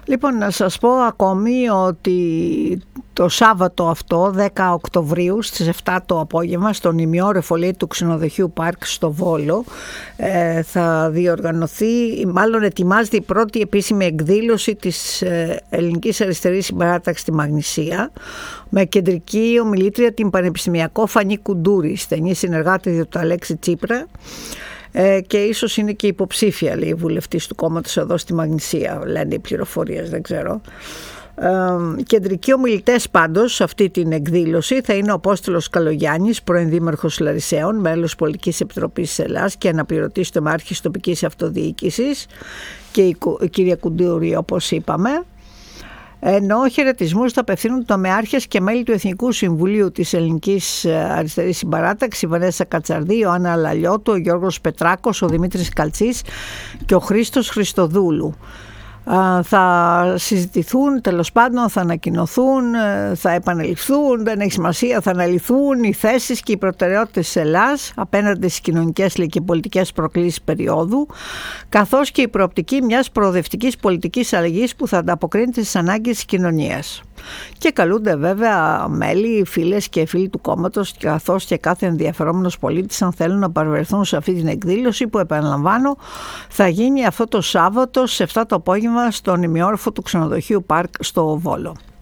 Λοιπόν, να σας πω ακόμη ότι το Σάββατο αυτό, 10 Οκτωβρίου, στις 7 το απόγευμα, στον ημιόρεφο του Ξενοδοχείου Πάρκ στο Βόλο, θα διοργανωθεί, μάλλον ετοιμάζεται η πρώτη επίσημη εκδήλωση της Ελληνικής Αριστερής Συμπαράταξης στη Μαγνησία, με κεντρική ομιλήτρια την πανεπιστημιακό Φανή Κουντούρη, στενή συνεργάτη του Αλέξη Τσίπρα, και ίσως είναι και υποψήφια, λέει, βουλευτής του κόμματος εδώ στη Μαγνησία, λένε οι πληροφορίες, δεν ξέρω. Κεντρικοί ομιλητές πάντως σε αυτή την εκδήλωση θα είναι ο Απόστολος Καλογιάννης, πρώην δήμαρχος Λαρισαίων, μέλος Πολιτικής Επιτροπής της Ελλάδας και αναπληρωτής τομάρχης τοπικής αυτοδιοίκησης, και η κυρία Κουντούρη, όπως είπαμε. Ενώ χαιρετισμούς θα απευθύνουν τομεάρχες και μέλη του Εθνικού Συμβουλίου της Ελληνικής Αριστερής Συμπαράταξης, η Βανέσσα Κατσαρδί, ο Άννα Λαλιώτου, ο Γιώργος Πετράκος, ο Δημήτρης Καλτσής και ο Χρήστος Χριστοδούλου. Θα συζητηθούν, τέλος πάντων θα ανακοινωθούν, θα επανεληφθούν, δεν έχει σημασία, θα αναλυθούν οι θέσεις και οι προτεραιότητες της Ελλάδας απέναντι στις κοινωνικές και πολιτικές προκλήσεις περίοδου, καθώς και η προοπτική μιας προοδευτικής πολιτικής αλλαγής που θα ανταποκρίνεται στις ανάγκες της κοινωνίας. Και καλούνται βέβαια μέλη, φίλες και φίλοι του κόμματος, καθώς και κάθε ενδιαφερόμενος πολίτης, αν θέλουν να παρευρεθούν σε αυτή την εκδήλωση που, επαναλαμβάνω, θα γίνει αυτό το Σάββατο στις 7 το απόγευμα στον ημιόρφο του Ξενοδοχείου Πάρκ στο Βόλο.